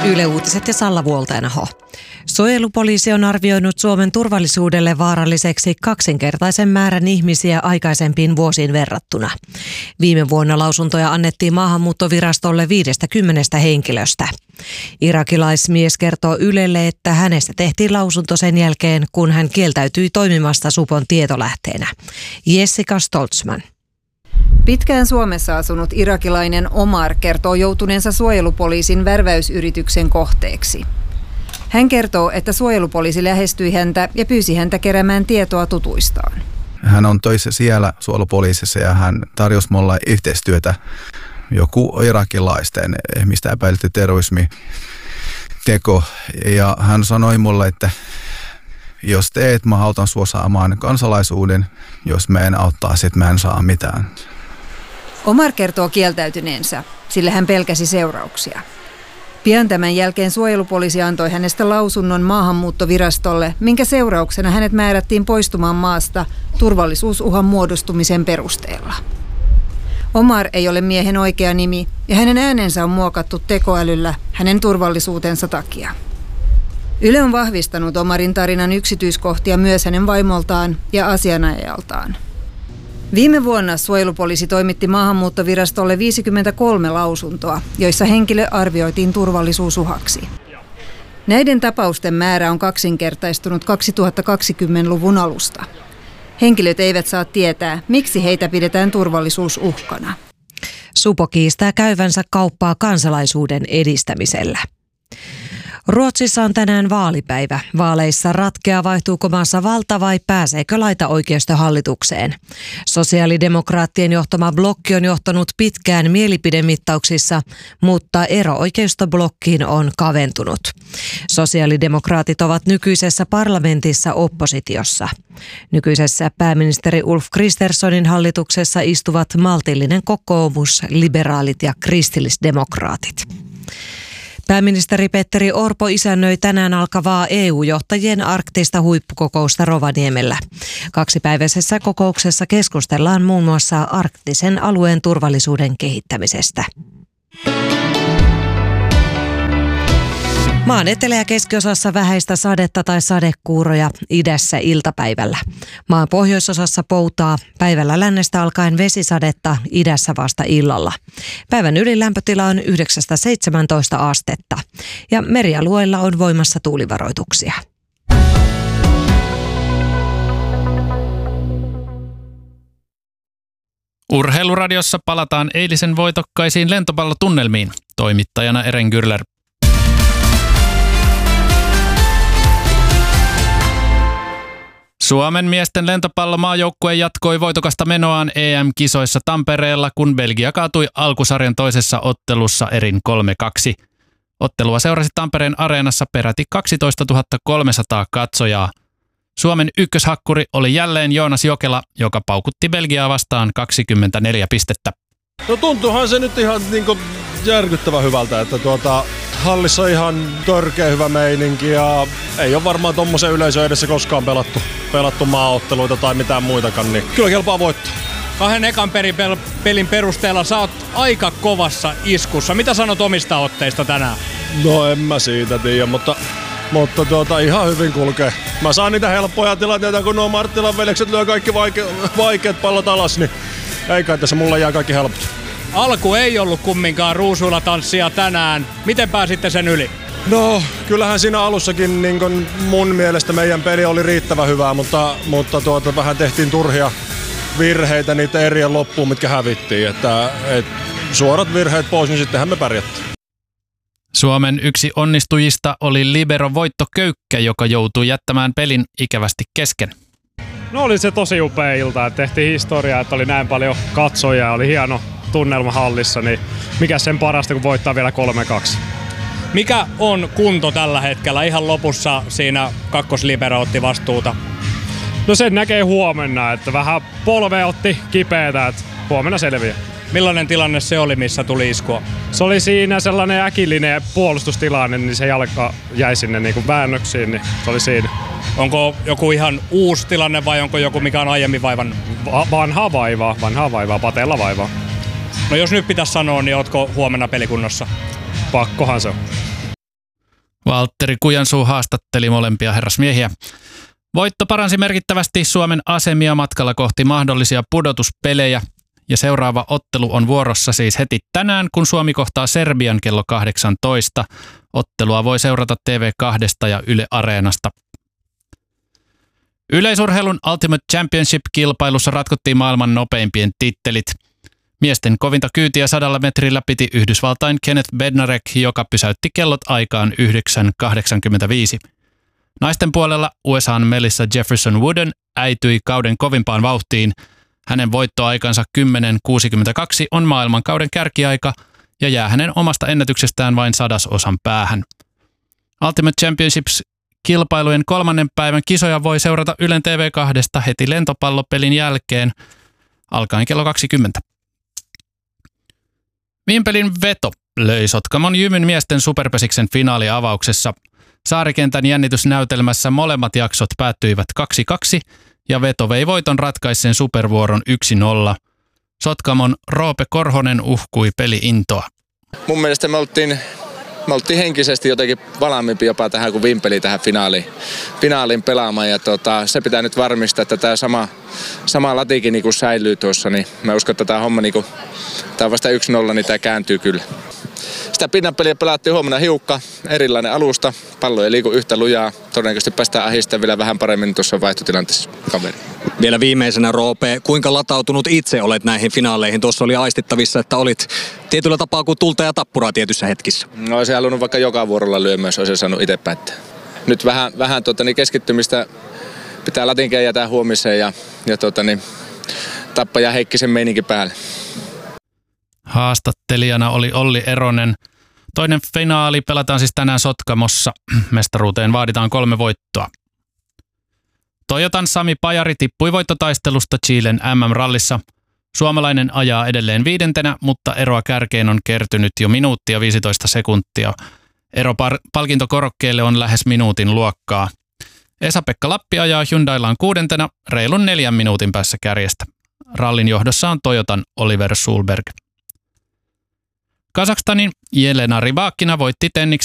Yle Uutiset ja Salla Vuoltainaho. Suojelupoliisi on arvioinut Suomen turvallisuudelle vaaralliseksi kaksinkertaisen määrän ihmisiä aikaisempiin vuosiin verrattuna. Viime vuonna lausuntoja annettiin maahanmuuttovirastolle 50 henkilöstä. Irakilaismies kertoo Ylelle, että hänestä tehtiin lausunto sen jälkeen, kun hän kieltäytyi toimimasta supon tietolähteenä. Jessica Stoltzman. Pitkään Suomessa asunut irakilainen Omar kertoo joutuneensa suojelupoliisin värväysyrityksen kohteeksi. Hän kertoo, että suojelupoliisi lähestyi häntä ja pyysi häntä keräämään tietoa tutuistaan. Hän on töissä siellä suojelupoliisissa ja hän tarjosi mulle yhteistyötä joku irakilaisten ihmistä epäilty terrorismiteko. Ja hän sanoi mulle, että jos teet, mä autan sua saamaan kansalaisuuden. Jos mä en auttaa, sit mä en saa mitään. Omar kertoo kieltäytyneensä, sillä hän pelkäsi seurauksia. Pian tämän jälkeen suojelupoliisi antoi hänestä lausunnon maahanmuuttovirastolle, minkä seurauksena hänet määrättiin poistumaan maasta turvallisuusuhan muodostumisen perusteella. Omar ei ole miehen oikea nimi ja hänen äänensä on muokattu tekoälyllä hänen turvallisuutensa takia. Yle on vahvistanut Omarin tarinan yksityiskohtia myös hänen vaimoltaan ja asianajajaltaan. Viime vuonna suojelupoliisi toimitti maahanmuuttovirastolle 53 lausuntoa, joissa henkilö arvioitiin turvallisuusuhaksi. Näiden tapausten määrä on kaksinkertaistunut 2020-luvun alusta. Henkilöt eivät saa tietää, miksi heitä pidetään turvallisuusuhkana. Supo kiistää käyvänsä kauppaa kansalaisuuden edistämisellä. Ruotsissa on tänään vaalipäivä. Vaaleissa ratkeaa, vaihtuuko maassa valta vai pääseekö laitaoikeisto hallitukseen. Sosiaalidemokraattien johtama blokki on johtanut pitkään mielipidemittauksissa, mutta ero oikeistoblokkiin on kaventunut. Sosiaalidemokraatit ovat nykyisessä parlamentissa oppositiossa. Nykyisessä pääministeri Ulf Kristerssonin hallituksessa istuvat maltillinen kokoomus, liberaalit ja kristillisdemokraatit. Pääministeri Petteri Orpo isännöi tänään alkavaa EU-johtajien arktista huippukokousta Rovaniemellä. Kaksipäiväisessä kokouksessa keskustellaan muun muassa arktisen alueen turvallisuuden kehittämisestä. Maan etelä- ja keskiosassa vähäistä sadetta tai sadekuuroja, idässä iltapäivällä. Maan pohjoisosassa poutaa, päivällä lännestä alkaen vesisadetta, idässä vasta illalla. Päivän ylilämpötila on 9-17 astetta ja merialueilla on voimassa tuulivaroituksia. Urheiluradiossa palataan eilisen voitokkaisiin lentopallotunnelmiin. Toimittajana Eren Gürler. Suomen miesten lentopallomaajoukkue jatkoi voitokasta menoaan EM-kisoissa Tampereella, kun Belgia kaatui alkusarjan toisessa ottelussa erin 3-2. Ottelua seurasi Tampereen areenassa peräti 12 300 katsojaa. Suomen ykköshakkuri oli jälleen Joonas Jokela, joka paukutti Belgiaa vastaan 24 pistettä. No tuntuuhan se nyt ihan järkyttävän hyvältä, että hallissa on ihan törkeä hyvä meininki ja ei ole varmaan tommosen yleisön edessä koskaan pelattu maaotteluita tai mitään muitakaan, niin kyllä kelpaa voittaa. 2 ekan pelin perusteella sä oot aika kovassa iskussa. Mitä sanot omista otteista tänään? No en mä siitä tiedä, mutta ihan hyvin kulkee. Mä saan niitä helppoja tilanteita, kun nuo Marttilan veljekset lyö kaikki vaikeat pallot alas, niin ei kai tässä mulla jää kaikki helpot. Alku ei ollut kumminkaan ruusuilla tanssia tänään. Miten pääsitte sen yli? No, kyllähän siinä alussakin niin mun mielestä meidän peli oli riittävän hyvää, mutta vähän tehtiin turhia virheitä niitä erien loppuun, mitkä hävittiin. Että suorat virheet pois, niin sittenhän me pärjättiin. Suomen yksi onnistujista oli libero Voitto Köykkä, joka joutui jättämään pelin ikävästi kesken. No oli se tosi upea ilta, että tehtiin historiaa, että oli näin paljon katsojia, oli hieno tunnelma hallissa, niin mikä sen parasta, kun voittaa vielä 3-2. Mikä on kunto tällä hetkellä? Ihan lopussa siinä kakkoslibero otti vastuuta. No sen näkee huomenna, että vähän polve otti kipeätä, että huomenna selviää. Millainen tilanne se oli, missä tuli iskua? Se oli siinä sellainen äkillinen puolustustilanne, niin se jalka jäi sinne niin kuin väännöksiin, niin se oli siinä. Onko joku ihan uusi tilanne vai onko joku, mikä on aiemmin vaivan? Vanhaa vaivaa, patella vaivaa. No jos nyt pitäisi sanoa, niin ootko huomenna pelikunnossa? Pakkohan se on. Valtteri Kujansuu haastatteli molempia herrasmiehiä. Voitto paransi merkittävästi Suomen asemia matkalla kohti mahdollisia pudotuspelejä. Ja seuraava ottelu on vuorossa siis heti tänään, kun Suomi kohtaa Serbian kello 18. Ottelua voi seurata TV2 ja Yle Areenasta. Yleisurheilun Ultimate Championship-kilpailussa ratkottiin maailman nopeimpien tittelit. Miesten kovinta kyytiä 100 metrillä piti Yhdysvaltain Kenneth Bednarek, joka pysäytti kellot aikaan 9.85. Naisten puolella USA:n Melissa Jefferson Wooden äityi kauden kovimpaan vauhtiin. Hänen voittoaikansa 10.62 on maailmankauden kärkiaika ja jää hänen omasta ennätyksestään vain 100-osan päähän. Ultimate Championships-kilpailujen 3. päivän kisoja voi seurata Ylen TV2 heti lentopallopelin jälkeen alkaen kello 20. Vimpelin veto löi Sotkamon Jymyn miesten superpesiksen finaaliavauksessa. Saarikentän jännitysnäytelmässä molemmat jaksot päättyivät 2-2 ja veto vei voiton ratkaisseen supervuoron 1-0. Sotkamon Roope Korhonen uhkui peli-intoa. Mun mielestä me oltiin henkisesti jotenkin valmiimpi jopa tähän kuin Vimpeli tähän finaaliin pelaamaan. Ja se pitää nyt varmistaa, että tämä sama latikin niin säilyy tuossa. Niin mä uskon, että tämä homma, niin kun, tämä on vasta 1-0, niin tämä kääntyy kyllä. Sitä pinnanpeliä pelattiin huomenna hiukka, erilainen alusta, pallo ei liiku yhtä lujaa. Todennäköisesti päästään ahistamaan vielä vähän paremmin tuossa vaihtotilanteessa kaveri. Vielä viimeisenä, Roope, kuinka latautunut itse olet näihin finaaleihin? Tuossa oli aistittavissa, että olit tietyllä tapaa kuin tulta ja tappuraa tietyissä hetkissä. No olisin halunnut vaikka joka vuorolla lyömään, jos olisin saanut itse päättää. Nyt vähän keskittymistä pitää latinkeen jätää huomiseen ja Tappaja Heikkisen meininki päälle. Haastattelijana oli Olli Eronen. Toinen finaali pelataan siis tänään Sotkamossa. Mestaruuteen vaaditaan 3 voittoa. Toyotan Sami Pajari tippui voittotaistelusta Chilen MM-rallissa. Suomalainen ajaa edelleen 5., mutta eroa kärkeen on kertynyt jo minuuttia 15 sekuntia. Ero palkintokorokkeelle on lähes minuutin luokkaa. Esa-Pekka Lappi ajaa Hyundailaan 6. reilun 4 minuutin päässä kärjestä. Rallin johdossa on Toyotan Oliver Sulberg. Kazakstanin Jelena Rybakina voitti tenniksen